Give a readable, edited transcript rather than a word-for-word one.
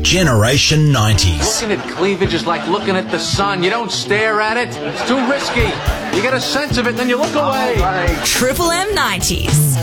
Generation 90s. Looking at cleavage is like looking at the sun. You don't stare at it. It's too risky. You get a sense of it, then you look away. Triple M 90s.